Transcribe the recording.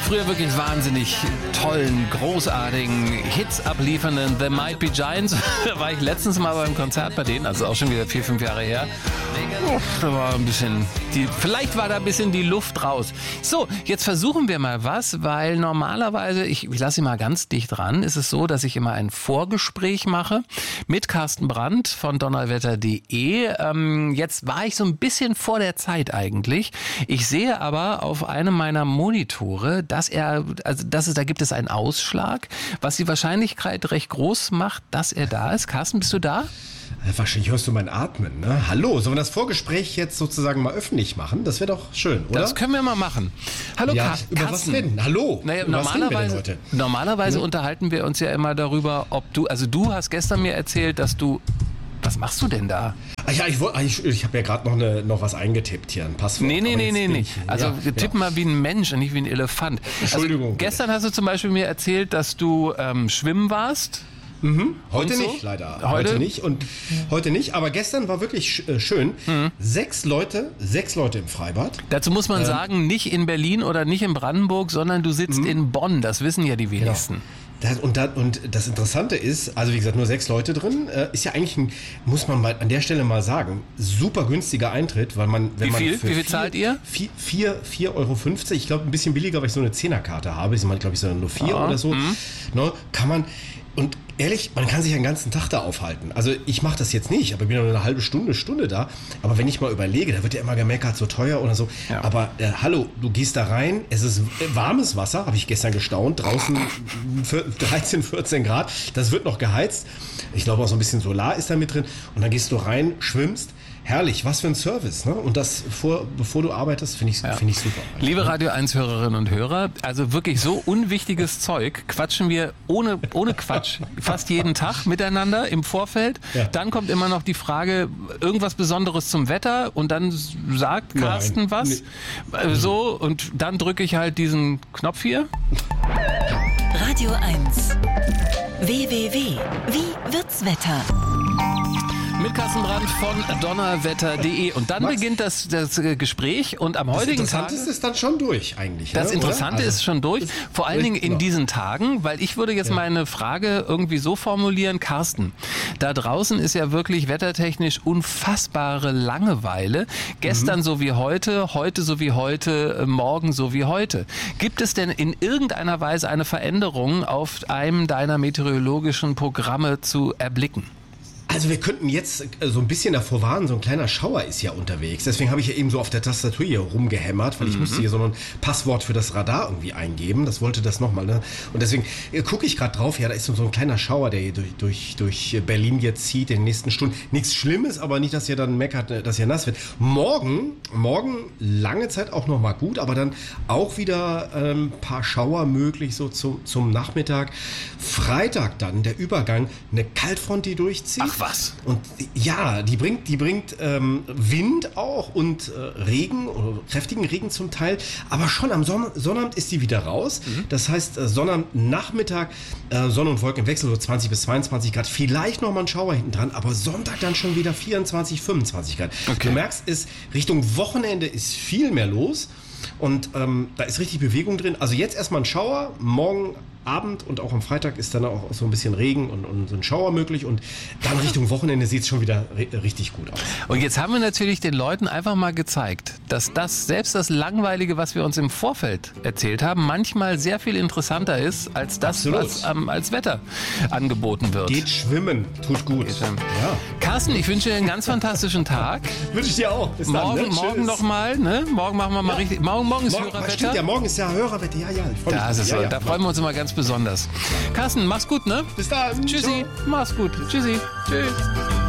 früher wirklich wahnsinnig tollen, großartigen Hits abliefernden The Might Be Giants. Da war ich letztens mal beim Konzert bei denen, also auch schon wieder 4-5 Jahre her. Da war vielleicht war da ein bisschen die Luft raus. So, jetzt versuchen wir mal was, weil normalerweise, ich lasse Sie mal ganz dicht dran, ist es so, dass ich immer ein Vorgespräch mache mit Carsten Brandt von donnerwetter.de. Jetzt war ich so ein bisschen vor der Zeit eigentlich. Ich sehe aber auf einem meiner Monitore, da gibt es einen Ausschlag, was die Wahrscheinlichkeit recht groß macht, dass er da ist. Carsten, bist du da? Wahrscheinlich hörst du mein Atmen, ne? Hallo, sollen wir das Vorgespräch jetzt sozusagen mal öffentlich machen? Das wäre doch schön, oder? Das können wir mal machen. Hallo, ja, Carsten. Über was denn? Hallo? Naja, über was reden wir denn heute? Normalerweise unterhalten wir uns ja immer darüber, du hast gestern mir erzählt, dass du, was machst du denn da? Ach ja, ich habe ja gerade noch was eingetippt hier, ein Passwort. Nee. Also tipp mal wie ein Mensch und nicht wie ein Elefant. Entschuldigung. Also, gestern hast du zum Beispiel mir erzählt, dass du schwimmen warst. Mhm. Heute so? nicht, leider. Heute nicht, aber gestern war wirklich schön. 6 Leute im Freibad. Dazu muss man sagen, nicht in Berlin oder nicht in Brandenburg, sondern du sitzt in Bonn. Das wissen ja die wenigsten. Genau. Und das Interessante ist, also wie gesagt, nur 6 Leute drin, ist ja eigentlich muss man mal an der Stelle mal sagen, super günstiger Eintritt, weil man, Wie viel zahlt ihr? 4,50 Euro. Ich glaube, ein bisschen billiger, weil ich so eine 10er-Karte habe. Ist mal, glaube ich, so nur 4 oder so. Ne, kann man. Und ehrlich, man kann sich einen ganzen Tag da aufhalten. Also ich mache das jetzt nicht, aber ich bin nur eine halbe Stunde da. Aber wenn ich mal überlege, da wird ja immer gemeckert, so teuer oder so. Ja. Aber hallo, du gehst da rein, es ist warmes Wasser, habe ich gestern gestaunt, draußen 13, 14 Grad. Das wird noch geheizt. Ich glaube auch so ein bisschen Solar ist da mit drin. Und dann gehst du rein, schwimmst. Herrlich, was für ein Service, ne? Und das bevor du arbeitest, finde ich super. Liebe Radio 1 Hörerinnen und Hörer, also wirklich so unwichtiges Zeug quatschen wir ohne Quatsch fast jeden Tag miteinander im Vorfeld. Ja. Dann kommt immer noch die Frage, irgendwas Besonderes zum Wetter und dann sagt Carsten was. Nee. So, und dann drücke ich halt diesen Knopf hier. Radio 1 www. Wie wird's Wetter? Mit Carsten Brandt von donnerwetter.de. Und dann beginnt das Gespräch und am heutigen Tag... Das Interessante ist dann schon durch eigentlich. Das Interessante ist schon durch, vor allen Dingen in diesen Tagen, weil ich würde jetzt meine Frage irgendwie so formulieren, Carsten, da draußen ist ja wirklich wettertechnisch unfassbare Langeweile. Gestern so wie heute so wie heute, morgen so wie heute. Gibt es denn in irgendeiner Weise eine Veränderung auf einem deiner meteorologischen Programme zu erblicken? Also wir könnten jetzt so ein bisschen davor warnen, so ein kleiner Schauer ist ja unterwegs. Deswegen habe ich ja eben so auf der Tastatur hier rumgehämmert, weil ich musste hier so ein Passwort für das Radar irgendwie eingeben. Das wollte das nochmal, ne? Und deswegen gucke ich gerade drauf, ja, da ist so ein kleiner Schauer, der hier durch Berlin jetzt zieht in den nächsten Stunden. Nichts Schlimmes, aber nicht, dass ihr dann meckert, dass ihr nass wird. Morgen lange Zeit auch nochmal gut, aber dann auch wieder ein paar Schauer möglich so zum Nachmittag. Freitag dann der Übergang, eine Kaltfront, die durchzieht. Ach was. Und ja, die bringt Wind auch und Regen oder kräftigen Regen zum Teil, aber schon am Sonnabend ist die wieder raus. Das heißt, Sonnabendnachmittag Sonne und Wolken im Wechsel, so 20 bis 22 Grad, vielleicht nochmal ein Schauer hinten dran, aber Sonntag dann schon wieder 24, 25 Grad. Okay. Du merkst, Richtung Wochenende ist viel mehr los. Und da ist richtig Bewegung drin. Also jetzt erstmal ein Schauer, morgen Abend und auch am Freitag ist dann auch so ein bisschen Regen und so ein Schauer möglich. Und dann Richtung Wochenende sieht es schon wieder richtig gut aus. Und jetzt haben wir natürlich den Leuten einfach mal gezeigt, dass selbst das Langweilige, was wir uns im Vorfeld erzählt haben, manchmal sehr viel interessanter ist als das, was als Wetter angeboten wird. Geht schwimmen, tut gut. Ja. Carsten, ich wünsche dir einen ganz fantastischen Tag. Wünsche ich dir auch. Bis morgen, dann, ne? Morgen nochmal, ne? Morgen machen wir mal richtig. Morgen ist Hörerwetter. Stimmt, ja, morgen ist ja Hörerwetter. Ja, ich da freuen wir uns immer ganz besonders. Carsten, mach's gut, ne? Bis dann. Tschüssi. Ciao. Mach's gut. Tschüssi. Tschüss.